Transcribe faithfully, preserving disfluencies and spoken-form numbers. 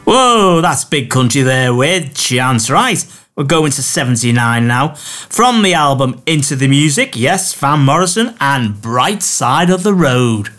Whoa, that's Big Country there with Chance. Right, we're going to seventy-nine now. From the album Into the Music, yes, Van Morrison and Bright Side of the Road.